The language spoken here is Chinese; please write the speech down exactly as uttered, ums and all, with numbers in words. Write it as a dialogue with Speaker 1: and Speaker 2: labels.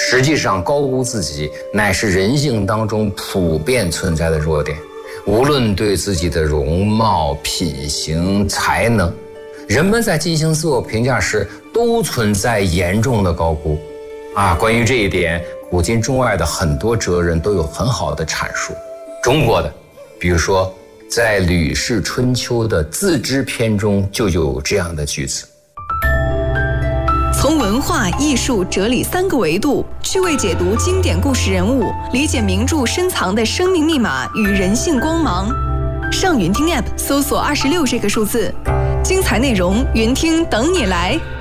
Speaker 1: 实际上，高估自己乃是人性当中普遍存在的弱点。无论对自己的容貌、品行、才能，人们在进行自我评价时都存在严重的高估。啊，关于这一点，古今中外的很多哲人都有很好的阐述。中国的，比如说在《吕氏春秋》的自知篇中就有这样的句子：
Speaker 2: 从文化、艺术、哲理三个维度趣味解读经典故事人物，理解名著深藏的生命密码与人性光芒。上云听 App 搜索二十六这个数字，精彩内容云听等你来。